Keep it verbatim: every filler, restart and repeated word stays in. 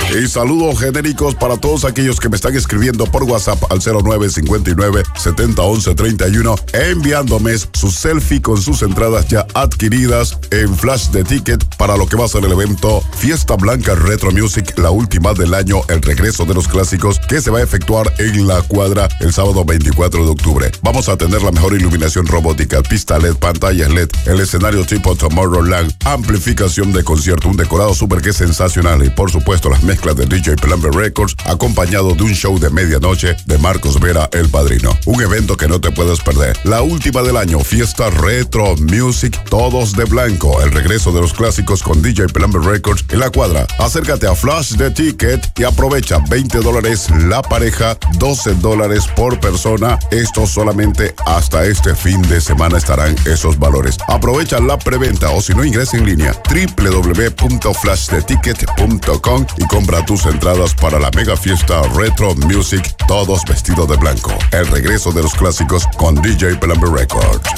Y saludos genéricos para todos aquellos que me están escribiendo por WhatsApp al cero nueve cinco nueve, siete cero, once, treinta y uno, enviándome su selfie con sus entradas ya adquiridas en Flash de Ticket para lo que va a ser el evento Fiesta Blanca Retro Music, la última del año, el regreso de los clásicos, que se va a efectuar en La Cuadra el sábado veinticuatro de octubre. Vamos a tener la mejor iluminación robótica, pista L E D, pantallas L E D, el escenario tipo Tomorrowland, amplificación de concierto, un decorado súper que es sensacional y por supuesto las mezclas de D J Plumber Records, acompañado de un show de medianoche de Marcos Vera, el padrino. Un evento que no te puedes perder. La última del año, Fiesta Retro Music, todos de blanco, el regreso de los clásicos con D J Plumber Records en La Cuadra. Acércate a Flash de Ticket y aprovecha veinte dólares la pareja, doce dólares por persona. Esto solamente hasta este fin de semana estarán esos valores. Aprovecha la preventa o si no ingresa en línea doble u doble u doble u punto flash de ticket punto com y compra tus entradas para la mega fiesta Retro Music, todos vestidos de blanco. El regreso de los clásicos con D J Plumber Records.